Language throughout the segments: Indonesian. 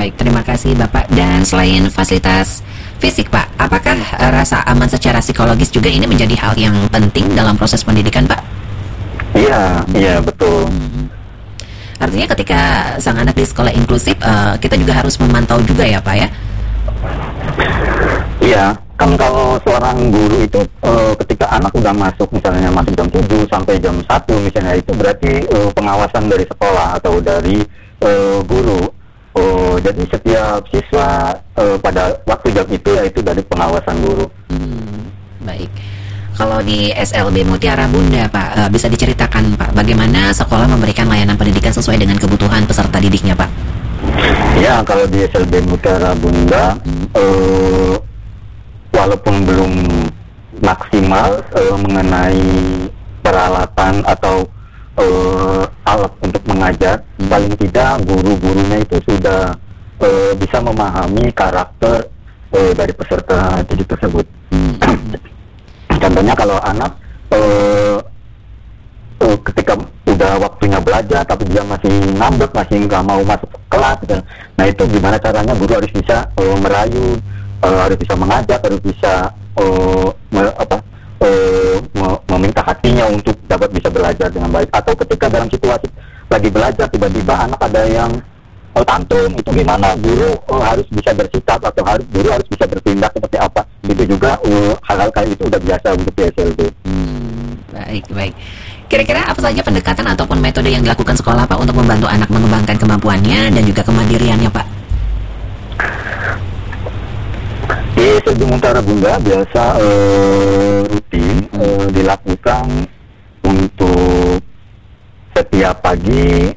Baik, terima kasih Bapak. Dan selain fasilitas fisik Pak, apakah rasa aman secara psikologis juga ini menjadi hal yang penting dalam proses pendidikan Pak? Iya betul. Artinya ketika sang anak di sekolah inklusif, kita juga harus memantau juga ya Pak ya? Iya, kan kalau seorang guru itu ketika anak udah masuk misalnya masuk jam 7 sampai jam 1 misalnya, itu berarti pengawasan dari sekolah atau dari guru. Jadi setiap siswa pada waktu jam itu yaitu dari pengawasan guru. Baik. Kalau di SLB Mutiara Bunda Pak, bisa diceritakan Pak bagaimana sekolah memberikan layanan pendidikan sesuai dengan kebutuhan peserta didiknya Pak? Ya, kalau di SLB Mutiara Bunda walaupun belum maksimal mengenai peralatan atau alat untuk mengajar, paling tidak guru-gurunya itu sudah bisa memahami karakter dari peserta didik tersebut. Contohnya kalau anak ketika udah waktunya belajar tapi dia masih ngambek, masih nggak mau masuk kelas gitu. Nah itu gimana caranya guru harus bisa merayu, harus bisa mengajak, harus bisa meminta hatinya untuk dapat bisa belajar dengan baik. Atau ketika dalam situasi lagi belajar tiba-tiba anak ada yang tantrum, itu gimana guru harus bisa bersikap atau guru harus bisa bertindak seperti apa. Itu juga hal-hal kayak itu udah biasa untuk PSLB. Baik. Kira-kira apa saja pendekatan ataupun metode yang dilakukan sekolah Pak untuk membantu anak mengembangkan kemampuannya dan juga kemandiriannya Pak? Di SLB Mutiara Bunda biasa rutin dilakukan untuk setiap pagi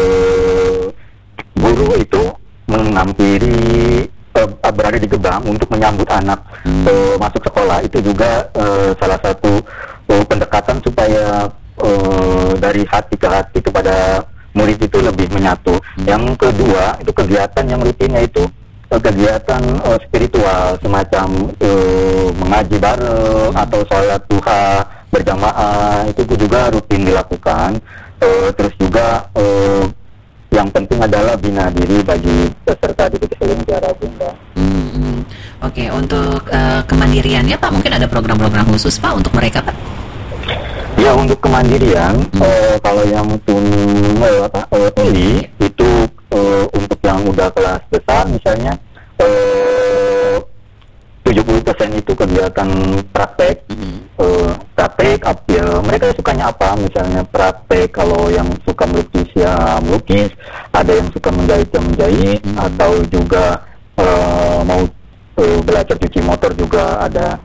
guru itu menghampiri berada di gerbang untuk menyambut anak masuk sekolah. Itu juga salah satu pendekatan supaya dari hati ke hati kepada murid itu lebih menyatu. Yang kedua itu kegiatan yang rutinnya itu kegiatan spiritual semacam mengaji bareng atau sholat duha berjamaah, itu juga rutin dilakukan. Terus juga yang penting adalah bina diri bagi peserta didik SLB Mutiara Bunda. Oke, untuk kemandiriannya Pak, mungkin ada program-program khusus Pak untuk mereka Pak? Ya, untuk kemandirian kalau yang tuli itu untuk yang udah kelas besar misalnya 70% itu kegiatan praktek. Praktek ya, mereka sukanya apa, misalnya praktek. Kalau yang suka melukis ya melukis, ada yang suka menjahit ya menjahit, atau juga mau belajar cuci motor juga ada.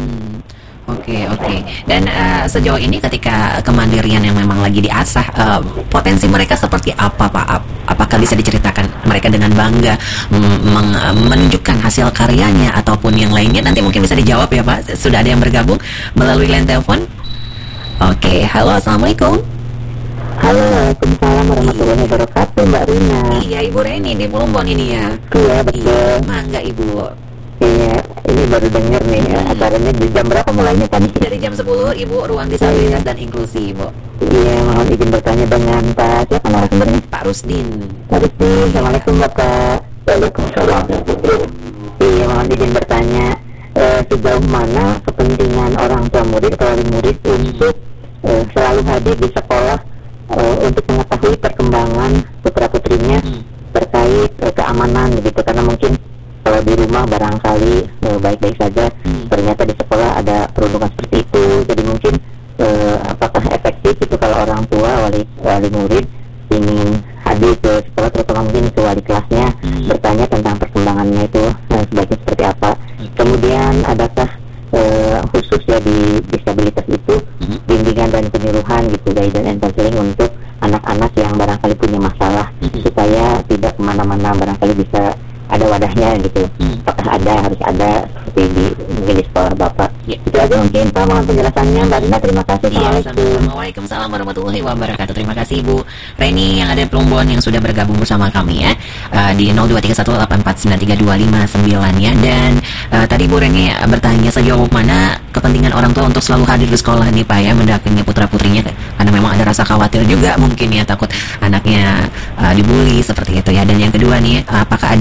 Oke. Dan sejauh ini ketika kemandirian yang memang lagi diasah, potensi mereka seperti apa Pak? Apakah bisa diceritakan mereka dengan bangga menunjukkan hasil karyanya ataupun yang lainnya? Nanti mungkin bisa dijawab ya Pak. Sudah ada yang bergabung melalui line telepon. Oke, halo, assalamualaikum. Halo, waalaikumsalam warahmatullahi wabarakatuh, Mbak Rina. Iya, Ibu Reni di Plumbon ini ya. Iya, betul. Mangga Ibu. Iya, ini baru denger nih acaranya di jam berapa mulainya tadi? Dari jam 10 Ibu, Ruang Disabilitas dan Inklusi Ibu. Iya, mohon izin bertanya dengan Pak siapa narasumbernya? Pak Rusdin. Pak Rusdin, assalamualaikum Bapak. Waalaikumsalam. Iya, mohon izin bertanya sejauh mana kepentingan orang tua murid atau wali murid untuk selalu hadir di sekolah untuk mengetahui perkembangan putra putrinya terkait keamanan gitu, karena mungkin kalau di rumah barangkali baik-baik saja, ternyata di sekolah ada perundungan seperti itu. Jadi mungkin apakah efektif itu kalau orang tua wali murid ingin hadir ke sekolah, terutama mungkin ke wali kelasnya, bertanya tentang perkembangannya itu sebaiknya seperti apa. Kemudian adakah khusus ya di disabilitas itu bimbingan dan penyuluhan gitu, guidance and counseling untuk anak-anak yang barangkali punya masalah, supaya tidak kemana-mana, barangkali bisa ada wadahnya gitu. Apakah harus ada seperti mungkin di sekolah Bapak? Ya. Itu aja mungkin Pak, mohon penjelasannya Mbak Rina. Terima kasih. Waalaikumsalam warahmatullahi wabarakatuh. Terima kasih Ibu Reni yang ada di Plumbon yang sudah bergabung bersama kami ya, di 0231849329 ya. Dan tadi Bu Reni bertanya sejauh mana kepentingan orang tua untuk selalu hadir di sekolah nih Pak ya, mendampingi putra putrinya, karena memang ada rasa khawatir juga mungkin ya, takut anaknya dibully seperti itu ya. Dan yang kedua nih, apakah ada